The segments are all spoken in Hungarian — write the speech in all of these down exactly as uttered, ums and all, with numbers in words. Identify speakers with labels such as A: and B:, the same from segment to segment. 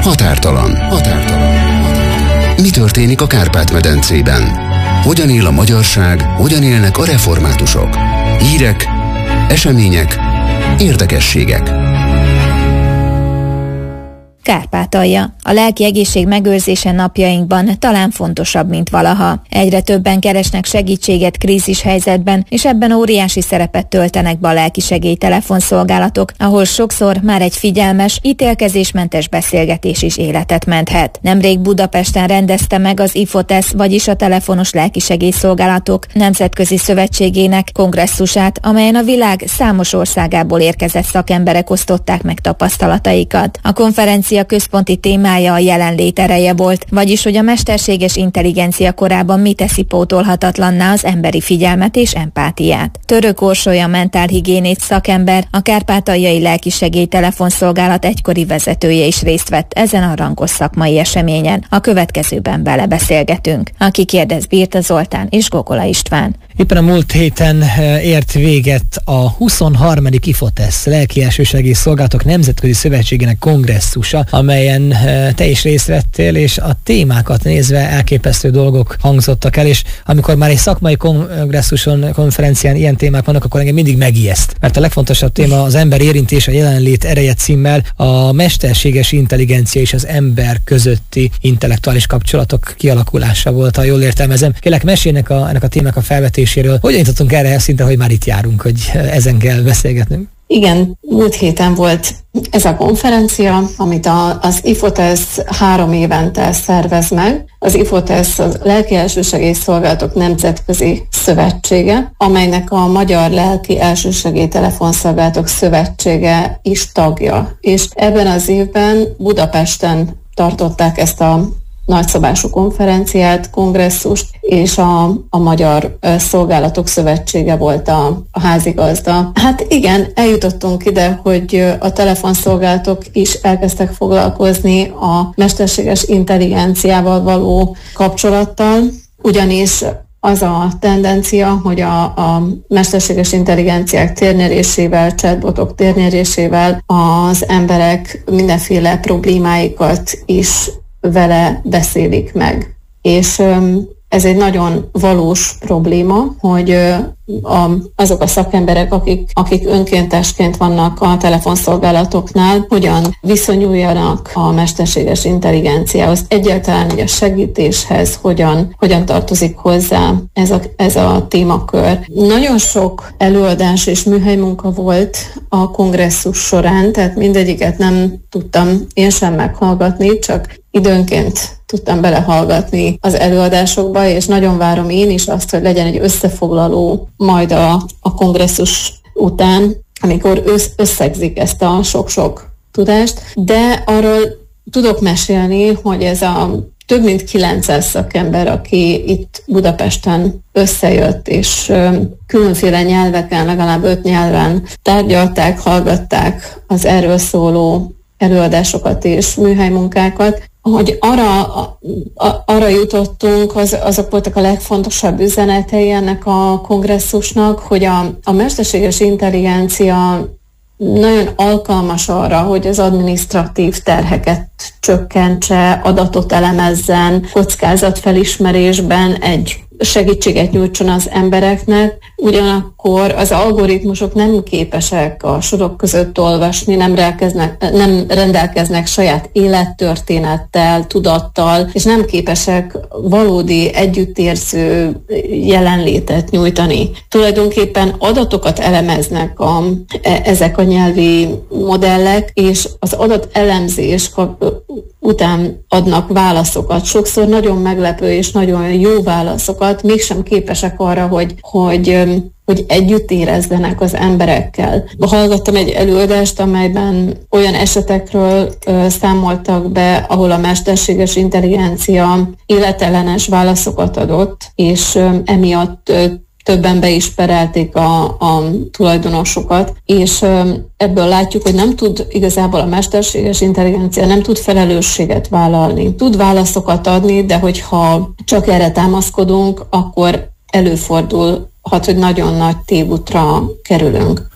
A: Határtalan. Határtalan. Mi történik a Kárpát-medencében? Hogyan él a magyarság, hogyan élnek a reformátusok? Hírek, események, érdekességek.
B: Kárpátalja. A lelki egészség megőrzése napjainkban talán fontosabb, mint valaha. Egyre többen keresnek segítséget krízis helyzetben, és ebben óriási szerepet töltenek be a lelki segélytelefonszolgálatok, ahol sokszor már egy figyelmes, ítélkezésmentes beszélgetés is életet menthet. Nemrég Budapesten rendezte meg az IFOTESZ, vagyis a Telefonos Lelkisegélyszolgálatok Nemzetközi Szövetségének kongresszusát, amelyen a világ számos országából érkezett szakemberek osztották meg tapasztalataikat. A konferencia A központi témája a jelenlét ereje volt, vagyis hogy a mesterséges intelligencia korában mi teszi pótolhatatlanná az emberi figyelmet és empátiát. Török Orsolya mentálhigiénét szakember, a Kárpátaljai Lelkisegély telefonszolgálat egykori vezetője is részt vett ezen a rangos szakmai eseményen. A következőben vele beszélgetünk. Aki kérdez Birta Zoltán és Gogola István.
C: Éppen a múlt héten ért véget a huszonharmadik IFOTESZ Lelki Elsősegély Szolgálatok Nemzetközi Szövetségének kongresszusa, amelyen te is részt vettél, és a témákat nézve elképesztő dolgok hangzottak el, és amikor már egy szakmai kongresszuson, konferencián ilyen témák vannak, akkor engem mindig megijeszt. Mert a legfontosabb téma az ember érintés, a jelenlét ereje címmel a mesterséges intelligencia és az ember közötti intellektuális kapcsolatok kialakulása volt, ha jól értelmezem. Kérlek, mesélnek a, ennek a témának a felvetéséről. Hogyan jutottunk erre szinte, hogy már itt járunk, hogy ezen kell beszélgetnünk?
D: Igen, múlt héten volt ez a konferencia, amit a, az IFOTESZ három évente szervez meg. Az IFOTESZ a Lelki Elsősegély Szolgálatok Nemzetközi Szövetsége, amelynek a Magyar Lelki Elsősegély Telefonszolgálatok Szövetsége is tagja. És ebben az évben Budapesten tartották ezt a nagyszabású konferenciát, kongresszust, és a, a Magyar Szolgálatok Szövetsége volt a, a házigazda. Hát igen, eljutottunk ide, hogy a telefonszolgálatok is elkezdtek foglalkozni a mesterséges intelligenciával való kapcsolattal, ugyanis az a tendencia, hogy a, a mesterséges intelligenciák térnyerésével, chatbotok térnyerésével az emberek mindenféle problémáikat is vele beszélik meg. És ez egy nagyon valós probléma, hogy a, azok a szakemberek, akik, akik önkéntesként vannak a telefonszolgálatoknál, hogyan viszonyuljanak a mesterséges intelligenciához, egyáltalán hogy a segítéshez hogyan, hogyan tartozik hozzá ez a, ez a témakör. Nagyon sok előadás és műhelymunka volt a kongresszus során, tehát mindegyiket nem tudtam én sem meghallgatni, csak időnként tudtam belehallgatni az előadásokba, és nagyon várom én is azt, hogy legyen egy összefoglaló majd a, a kongresszus után, amikor össz, összegzik ezt a sok-sok tudást, de arról tudok mesélni, hogy ez a több mint kilencszáz szakember, aki itt Budapesten összejött, és különféle nyelveken, legalább öt nyelven tárgyalták, hallgatták az erről szóló előadásokat és műhelymunkákat, hogy arra, a, arra jutottunk, az, azok voltak a legfontosabb üzenetei ennek a kongresszusnak, hogy a, a mesterséges intelligencia nagyon alkalmas arra, hogy az adminisztratív terheket csökkentse, adatot elemezzen, kockázatfelismerésben egy segítséget nyújtson az embereknek, ugyanakkor az algoritmusok nem képesek a sorok között olvasni, nem, nem rendelkeznek saját élettörténettel, tudattal, és nem képesek valódi együttérző jelenlétet nyújtani. Tulajdonképpen adatokat elemeznek a, ezek a nyelvi modellek, és az adatelemzés után adnak válaszokat. Sokszor nagyon meglepő és nagyon jó válaszokat, mégsem képesek arra, hogy, hogy, hogy együtt érezzenek az emberekkel. Hallgattam egy előadást, amelyben olyan esetekről ö, számoltak be, ahol a mesterséges intelligencia életellenes válaszokat adott, és ö, emiatt ö, többen be is perelték a, a tulajdonosokat, és ebből látjuk, hogy nem tud igazából a mesterséges intelligencia, nem tud felelősséget vállalni. Tud válaszokat adni, de hogyha csak erre támaszkodunk, akkor előfordulhat, hogy nagyon nagy tévútra kerülünk.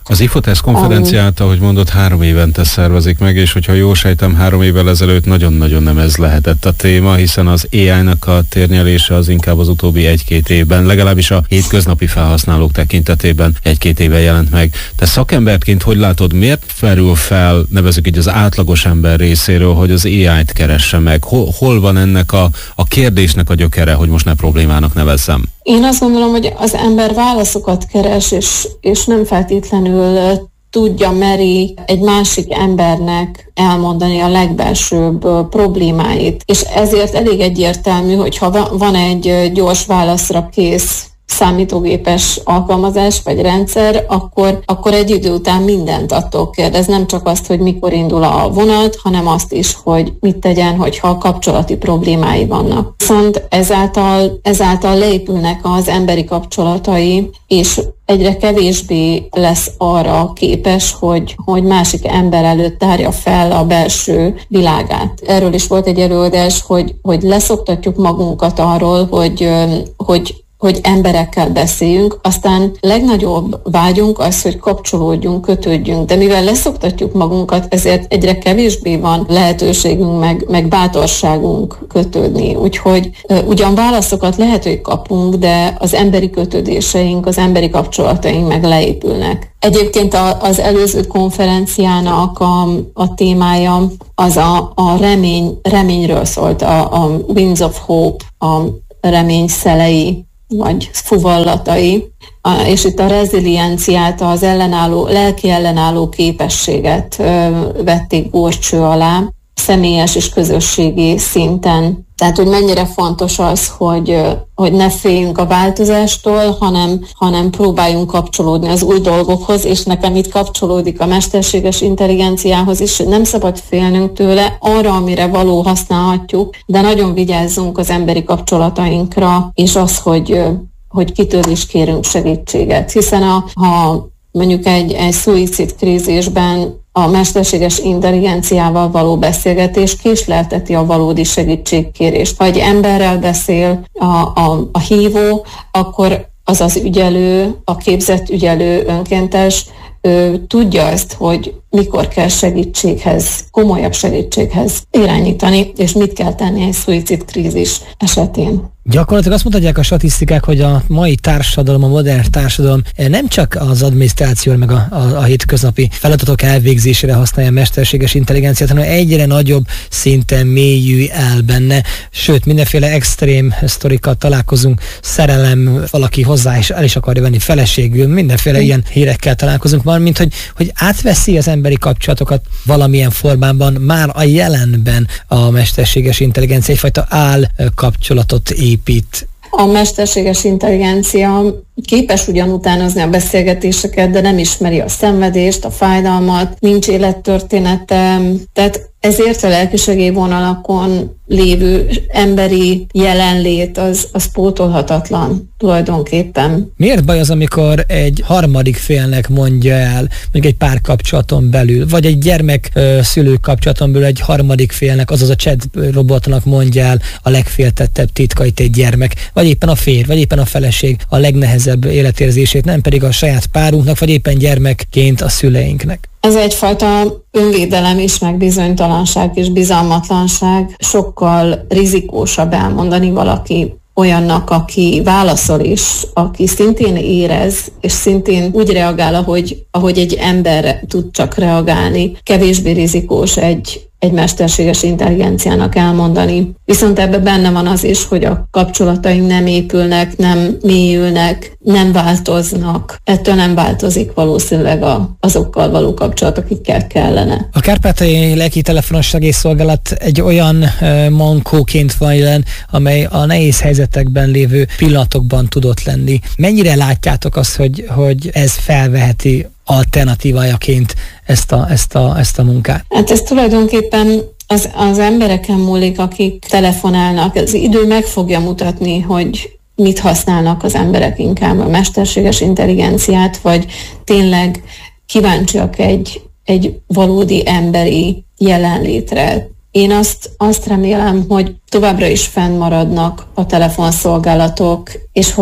E: Az Ifotest konferenciát, ahogy mondott, három évente szervezik meg, és hogyha jól sejtem, három évvel ezelőtt nagyon-nagyon nem ez lehetett a téma, hiszen az á í-nak a térnyelése az inkább az utóbbi egy-két évben, legalábbis a hétköznapi felhasználók tekintetében egy-két éve jelent meg. Te szakemberként hogy látod, miért felül fel, nevezzük így az átlagos ember részéről, hogy az á í-t keresse meg? Hol, hol van ennek a, a kérdésnek a gyökere, hogy most ne problémának nevezzem?
D: Én azt gondolom, hogy az ember válaszokat keres, és, és nem feltétlenül tudja, meri egy másik embernek elmondani a legbelsőbb problémáit. És ezért elég egyértelmű, hogyha van egy gyors válaszra kész számítógépes alkalmazás vagy rendszer, akkor, akkor egy idő után mindent attól kérdez. Nem csak azt, hogy mikor indul a vonat, hanem azt is, hogy mit tegyen, hogyha kapcsolati problémái vannak. Viszont ezáltal, ezáltal leépülnek az emberi kapcsolatai, és egyre kevésbé lesz arra képes, hogy, hogy másik ember előtt tárja fel a belső világát. Erről is volt egy előadás, hogy, hogy leszoktatjuk magunkat arról, hogy, hogy hogy emberekkel beszéljünk, aztán legnagyobb vágyunk az, hogy kapcsolódjunk, kötődjünk, de mivel leszoktatjuk magunkat, ezért egyre kevésbé van lehetőségünk, meg, meg bátorságunk kötődni. Úgyhogy ugyan válaszokat lehet, hogy kapunk, de az emberi kötődéseink, az emberi kapcsolataink meg leépülnek. Egyébként az előző konferenciának a, a témája az a, a remény, reményről szólt, a, a Winds of Hope, a remény szelei, vagy fuvallatai, és itt a rezilienciát, az ellenálló, lelki ellenálló képességet vették górcső alá, személyes és közösségi szinten. Tehát, hogy mennyire fontos az, hogy, hogy ne féljünk a változástól, hanem, hanem próbáljunk kapcsolódni az új dolgokhoz, és nekem itt kapcsolódik a mesterséges intelligenciához is, hogy nem szabad félnünk tőle, arra, amire való használhatjuk, de nagyon vigyázzunk az emberi kapcsolatainkra, és az, hogy, hogy kitől is kérünk segítséget. Hiszen a, ha mondjuk egy, egy szuicid krízisben a mesterséges intelligenciával való beszélgetés késlelteti a valódi segítségkérést. Ha egy emberrel beszél a, a, a hívó, akkor az az ügyelő, a képzett ügyelő önkéntes, ő tudja ezt, hogy mikor kell segítséghez, komolyabb segítséghez irányítani, és mit kell tenni egy szuicid krízis esetén.
C: Gyakorlatilag azt mutatják a statisztikák, hogy a mai társadalom, a modern társadalom nem csak az adminisztráció, meg a, a, a hétköznapi feladatok elvégzésére használja a mesterséges intelligenciát, hanem egyre nagyobb szinten mélyül el benne. Sőt, mindenféle extrém sztorikkal találkozunk, szerelem, valaki hozzá is el is akarja venni feleségül, mindenféle mm. ilyen hírekkel találkozunk, mint hogy, hogy átveszi az emberi kapcsolatokat valamilyen formában, már a jelenben a mesterséges intelligencia egyfajta áll kapcsolatot épít.
D: A mesterséges intelligencia képes ugyan utánozni a beszélgetéseket, de nem ismeri a szenvedést, a fájdalmat, nincs élettörténete, tehát ezért a lelkisegély vonalakon lévő emberi jelenlét az, az pótolhatatlan tulajdonképpen.
C: Miért baj az, amikor egy harmadik félnek mondja el, mondjuk egy párkapcsolaton belül, vagy egy gyermek-szülő kapcsolaton belül egy harmadik félnek, azaz a chat robotnak mondja el a legféltettebb titkait egy gyermek, vagy éppen a férj, vagy éppen a feleség a legnehezebb életérzését, nem pedig a saját párunknak, vagy éppen gyermekként a szüleinknek.
D: Ez egyfajta önvédelem is, meg bizonytalanság és bizalmatlanság. Sokkal rizikósabb elmondani valaki olyannak, aki válaszol is, aki szintén érez, és szintén úgy reagál, ahogy, ahogy egy ember tud csak reagálni. Kevésbé rizikós egy egy mesterséges intelligenciának elmondani. Viszont ebben benne van az is, hogy a kapcsolataink nem épülnek, nem mélyülnek, nem változnak. Ettől nem változik valószínűleg a, azokkal való kapcsolat, akikkel kellene.
C: A Kárpátaljai Lelki Telefonos Segélyszolgálat egy olyan uh, mankóként van jelen, amely a nehéz helyzetekben lévő pillanatokban tudott lenni. Mennyire látjátok azt, hogy, hogy ez felveheti alternatívájaként ezt a, ezt a, ezt a munkát?
D: Hát ez tulajdonképpen az, az embereken múlik, akik telefonálnak. Az idő meg fogja mutatni, hogy mit használnak az emberek inkább, a mesterséges intelligenciát, vagy tényleg kíváncsiak egy, egy valódi emberi jelenlétre. Én azt, azt remélem, hogy továbbra is fennmaradnak a telefonszolgálatok, és hogy, hogy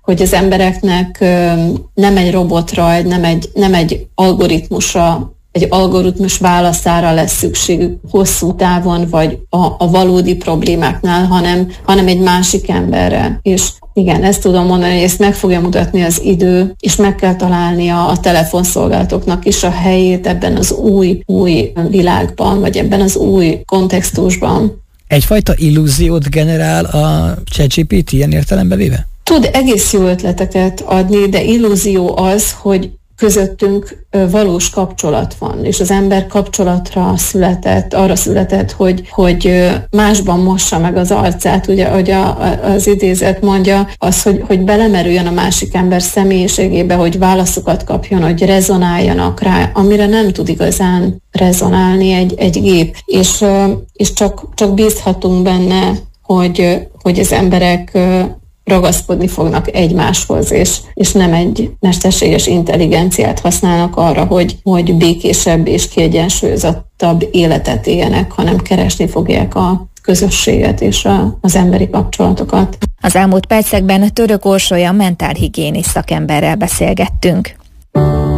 D: hogy az embereknek nem egy robotra, nem egy, nem egy algoritmusra, egy algoritmus válaszára lesz szükség hosszú távon, vagy a, a valódi problémáknál, hanem, hanem egy másik emberre. És igen, ezt tudom mondani, hogy ezt meg fogja mutatni az idő, és meg kell találnia a telefonszolgáltatóknak is a helyét ebben az új, új világban, vagy ebben az új kontextusban.
C: Egyfajta illúziót generál a ChatGPT ilyen értelembe véve?
D: Tud egész jó ötleteket adni, de illúzió az, hogy közöttünk valós kapcsolat van, és az ember kapcsolatra született, arra született, hogy, hogy másban mossa meg az arcát, ugye, ahogy a, az idézet mondja, az, hogy, hogy belemerüljön a másik ember személyiségébe, hogy válaszokat kapjon, hogy rezonáljanak rá, amire nem tud igazán rezonálni egy, egy gép, és, és csak, csak bízhatunk benne, hogy, hogy az emberek ragaszkodni fognak egymáshoz, és, és nem egy mesterséges intelligenciát használnak arra, hogy, hogy békésebb és kiegyensúlyozottabb életet éljenek, hanem keresni fogják a közösséget és a, az emberi kapcsolatokat.
B: Az elmúlt percekben Török Orsolya mentálhigiénisz szakemberrel beszélgettünk.